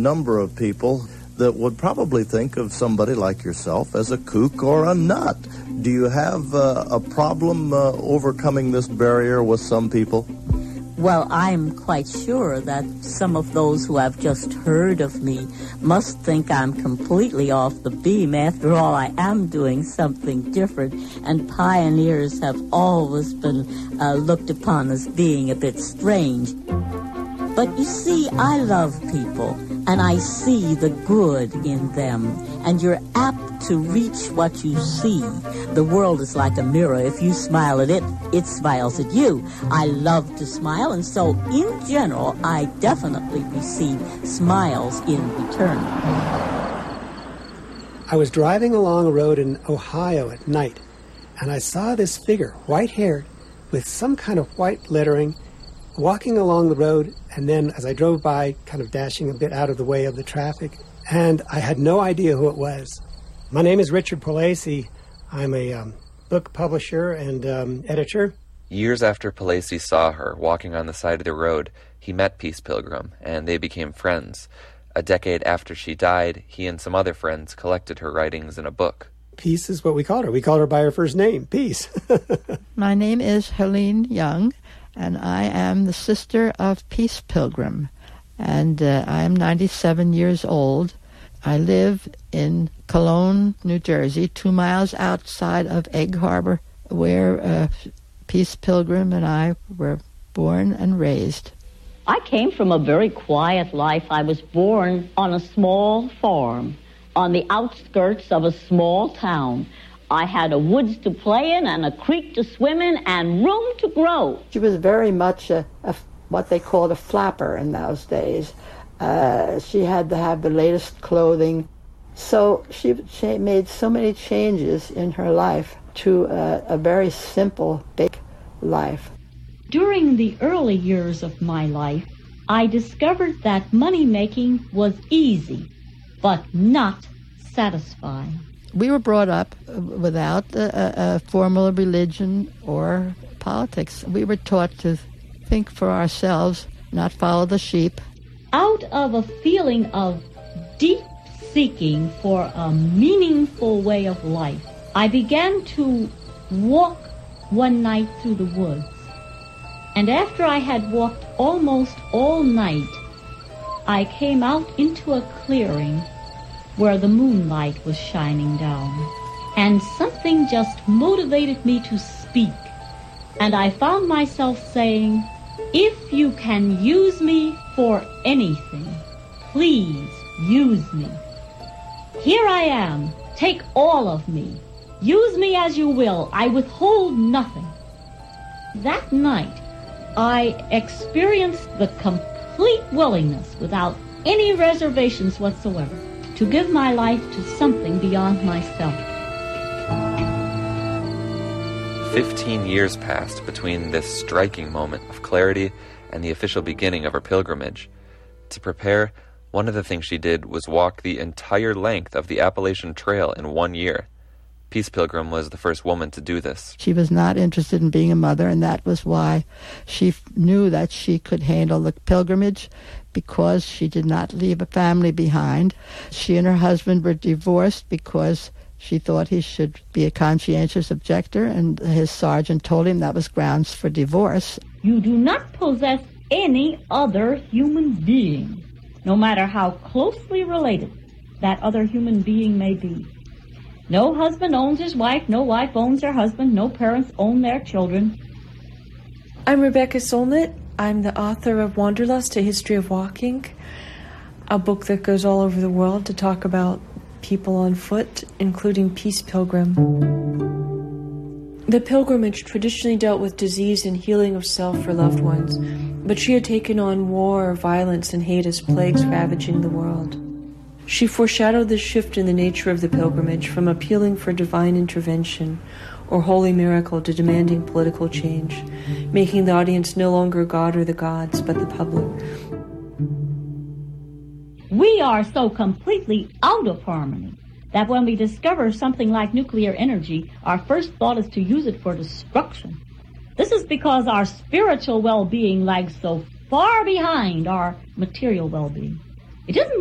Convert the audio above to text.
number of people that would probably think of somebody like yourself as a kook or a nut. Do you have a problem overcoming this barrier with some people? Well, I'm quite sure that some of those who have just heard of me must think I'm completely off the beam. After all, I am doing something different, and pioneers have always been looked upon as being a bit strange. But you see, I love people, and I see the good in them, and you're apt to reach what you see. The world is like a mirror. If you smile at it, it smiles at you. I love to smile, and so in general, I definitely receive smiles in return. I was driving along a road in Ohio at night, and I saw this figure, white-haired, with some kind of white lettering, walking along the road, and then as I drove by, kind of dashing a bit out of the way of the traffic, and I had no idea who it was. My name is Richard Palacey. I'm a book publisher and editor. Years after Palacey saw her walking on the side of the road, he met Peace Pilgrim, and they became friends. A decade after she died, he and some other friends collected her writings in a book. Peace is what we called her. We called her by her first name, Peace. My name is Helene Young, and I am the sister of Peace Pilgrim, and I am 97 years old. I live in Cologne, New Jersey, 2 miles outside of Egg Harbor, where Peace Pilgrim and I were born and raised. I came from a very quiet life. I was born on a small farm on the outskirts of a small town. I had a woods to play in and a creek to swim in and room to grow. She was very much what they called a flapper in those days. She had to have the latest clothing. So she made so many changes in her life to a very simple, big life. During the early years of my life, I discovered that money-making was easy, but not satisfying. We were brought up without a formal religion or politics. We were taught to think for ourselves, not follow the sheep. Out of a feeling of deep seeking for a meaningful way of life, I began to walk one night through the woods. And after I had walked almost all night, I came out into a clearing where the moonlight was shining down. And something just motivated me to speak. And I found myself saying, if you can use me for anything, please use me. Here I am. Take all of me. Use me as you will. I withhold nothing. That night, I experienced the complete willingness, without any reservations whatsoever, to give my life to something beyond myself. 15 years passed between this striking moment of clarity and the official beginning of her pilgrimage. To prepare, one of the things she did was walk the entire length of the Appalachian Trail in 1 year. Peace Pilgrim was the first woman to do this. She was not interested in being a mother, and that was why she knew that she could handle the pilgrimage, because she did not leave a family behind. She and her husband were divorced because she thought he should be a conscientious objector, and his sergeant told him that was grounds for divorce. You do not possess any other human being, no matter how closely related that other human being may be. No husband owns his wife, no wife owns her husband, no parents own their children. I'm Rebecca Solnit. I'm the author of Wanderlust, A History of Walking, a book that goes all over the world to talk about people on foot, including Peace Pilgrim. The pilgrimage traditionally dealt with disease and healing of self for loved ones, but she had taken on war, violence, and hate as plagues ravaging the world. She foreshadowed the shift in the nature of the pilgrimage from appealing for divine intervention or holy miracle to demanding political change, making the audience no longer God or the gods, but the public. We are so completely out of harmony that when we discover something like nuclear energy, our first thought is to use it for destruction. This is because our spiritual well-being lags so far behind our material well-being. It isn't